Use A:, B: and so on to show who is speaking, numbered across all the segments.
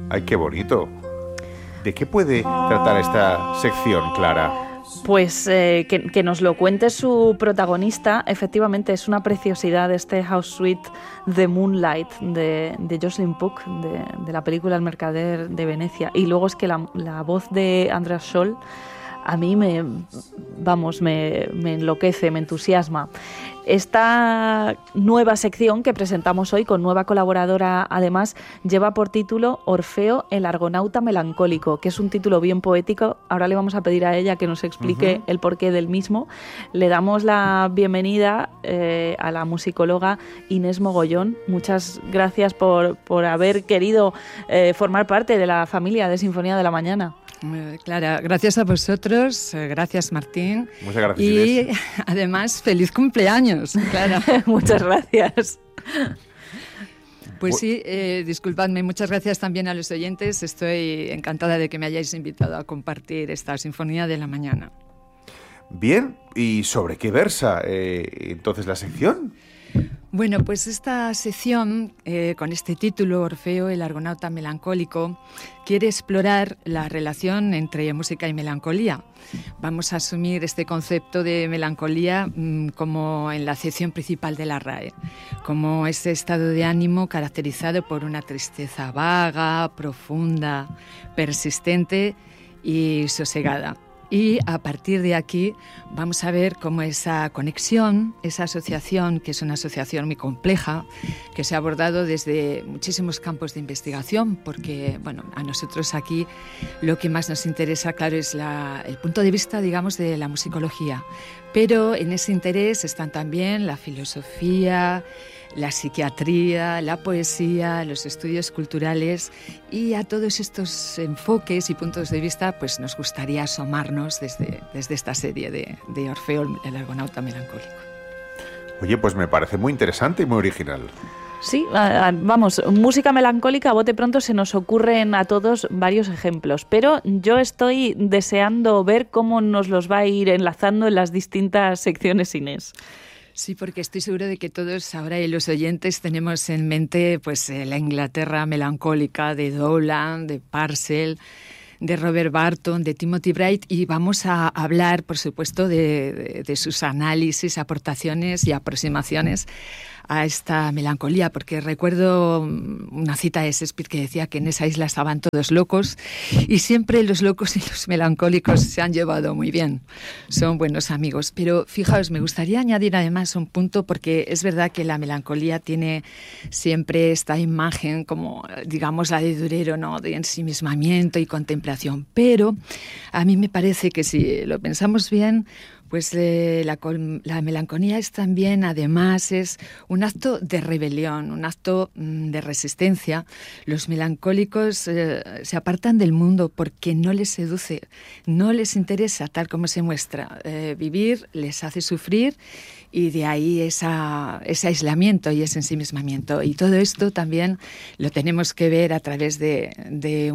A: ¡Ay, qué bonito! ¿De qué puede tratar esta sección, Clara?
B: Pues que nos lo cuente su protagonista. Efectivamente, es una preciosidad este house suite The Moonlight de Jocelyn Puck, de la película El Mercader de Venecia. Y luego es que la voz de Andreas Scholl a mí me enloquece, me entusiasma. Esta nueva sección que presentamos hoy, con nueva colaboradora además, lleva por título Orfeo, el argonauta melancólico, que es un título bien poético. Ahora le vamos a pedir a ella que nos explique el porqué del mismo. Le damos la bienvenida a la musicóloga Inés Mogollón. Muchas gracias por haber querido formar parte de la familia de Sinfonía de la Mañana.
C: Clara, gracias a vosotros, gracias Martín.
A: Muchas gracias,
C: y
A: Inés.
C: Además, feliz cumpleaños, Clara.
B: Muchas gracias.
C: Pues sí, disculpadme, muchas gracias también a los oyentes. Estoy encantada de que me hayáis invitado a compartir esta Sinfonía de la Mañana.
A: Bien, ¿y sobre qué versa entonces la sección?
C: Bueno, pues esta sección, con este título, Orfeo, el argonauta melancólico, quiere explorar la relación entre música y melancolía. Vamos a asumir este concepto de melancolía como en la acepción principal de la RAE, como ese estado de ánimo caracterizado por una tristeza vaga, profunda, persistente y sosegada. Y a partir de aquí vamos a ver cómo esa conexión, esa asociación, que es una asociación muy compleja, que se ha abordado desde muchísimos campos de investigación, porque bueno, a nosotros aquí lo que más nos interesa, claro, es el punto de vista, digamos, de la musicología. Pero en ese interés están también la filosofía, la psiquiatría, la poesía, los estudios culturales, y a todos estos enfoques y puntos de vista pues nos gustaría asomarnos desde esta serie de Orfeo, el argonauta melancólico.
A: Oye, pues me parece muy interesante y muy original.
B: Sí, vamos, música melancólica, a bote pronto se nos ocurren a todos varios ejemplos, pero yo estoy deseando ver cómo nos los va a ir enlazando en las distintas secciones, Inés.
C: Sí, porque estoy segura de que todos ahora y los oyentes tenemos en mente pues la Inglaterra melancólica de Dowland, de Purcell, de Robert Barton, de Timothy Bright, y vamos a hablar, por supuesto, de sus análisis, aportaciones y aproximaciones a esta melancolía, porque recuerdo una cita de Shakespeare que decía que en esa isla estaban todos locos y siempre los locos y los melancólicos se han llevado muy bien, son buenos amigos. Pero fijaos, me gustaría añadir además un punto, porque es verdad que la melancolía tiene siempre esta imagen como, digamos, la de Durero, ¿no?, de ensimismamiento y contemplación, pero a mí me parece que si lo pensamos bien, pues la melancolía es también, además, es un acto de rebelión, un acto de resistencia. Los melancólicos se apartan del mundo porque no les seduce, no les interesa tal como se muestra. Vivir les hace sufrir, y de ahí ese aislamiento y ese ensimismamiento. Y todo esto también lo tenemos que ver a través de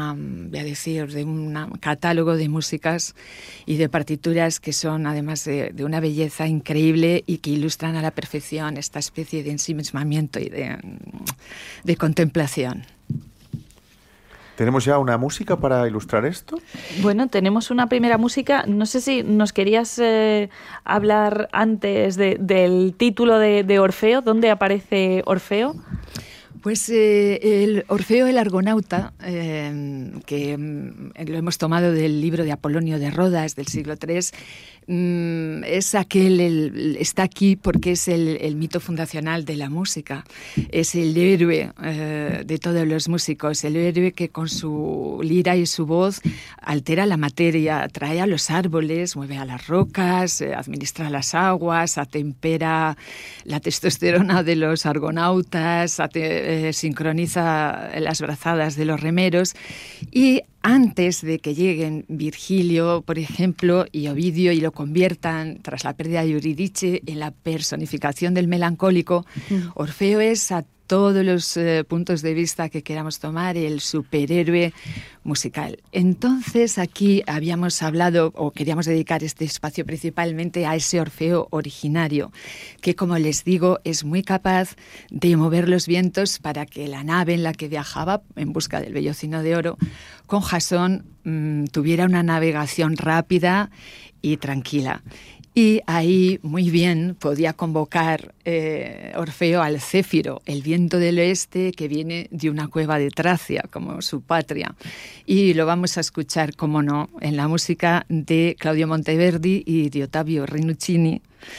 C: un catálogo de músicas y de partituras que son además de una belleza increíble y que ilustran a la perfección esta especie de ensimismamiento y de contemplación.
A: ¿Tenemos ya una música para ilustrar esto?
B: Bueno, tenemos una primera música. No sé si nos querías hablar antes del título de Orfeo. ¿Dónde aparece Orfeo?
C: Pues el Orfeo, el argonauta, que lo hemos tomado del libro de Apolonio de Rodas del siglo III, es está aquí porque es el mito fundacional de la música. Es el héroe de todos los músicos, el héroe que con su lira y su voz altera la materia, atrae a los árboles, mueve a las rocas, administra las aguas, atempera la testosterona de los argonautas, sincroniza las brazadas de los remeros, y antes de que lleguen Virgilio, por ejemplo, y Ovidio, y lo conviertan, tras la pérdida de Euridice, en la personificación del melancólico, Orfeo es a todos los puntos de vista que queramos tomar, el superhéroe musical. Entonces aquí habíamos hablado o queríamos dedicar este espacio principalmente a ese Orfeo originario, que como les digo es muy capaz de mover los vientos para que la nave en la que viajaba en busca del vellocino de oro con Jasón tuviera una navegación rápida y tranquila. Y ahí muy bien podía convocar Orfeo al Céfiro, el viento del oeste que viene de una cueva de Tracia, como su patria. Y lo vamos a escuchar, como no, en la música de Claudio Monteverdi y de Ottavio Rinuccini,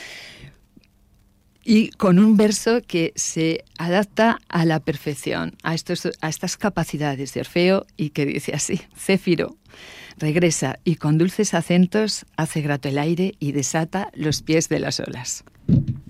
C: y con un verso que se adapta a la perfección, a estas capacidades de Orfeo, y que dice así: Céfiro, regresa y con dulces acentos hace grato el aire y desata los pies de las olas.